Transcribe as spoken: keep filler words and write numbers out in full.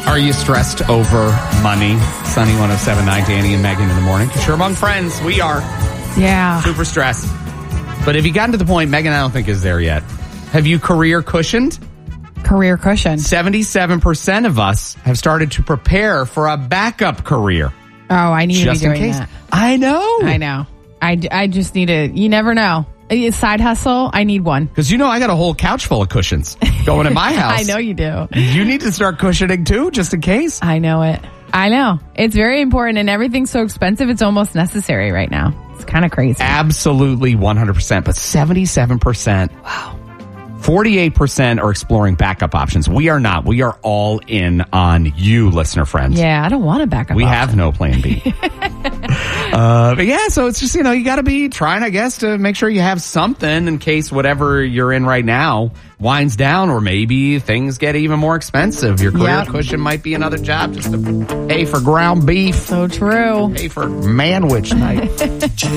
Are you stressed over money? Sunny one oh seven point nine, Danny and Megan in the morning. Because you're among friends. We are. Yeah. Super stressed. But have you gotten to the point, Megan, I don't think is there yet. Have you career cushioned? Career cushion. seventy-seven percent of us have started to prepare for a backup career. Oh, I need Just to be in doing case. that. I know. I know. I, I just need to, you never know. A side hustle, I need one. Because you know I got a whole couch full of cushions going in my house. I know you do. You need to start cushioning too, just in case. I know it. I know. It's very important, and everything's so expensive, it's almost necessary right now. It's kind of crazy. Absolutely one hundred percent, but seventy-seven percent. Wow. forty-eight percent are exploring backup options. We are not. We are all in on you, listener friends. Yeah, I don't want a backup We option. have no plan B. uh, but yeah, so it's just, you know, you got to be trying, I guess, to make sure you have something in case whatever you're in right now winds down, or maybe things get even more expensive. Your career Yep. cushion might be another job just to pay for ground beef, So true. pay for manwich night.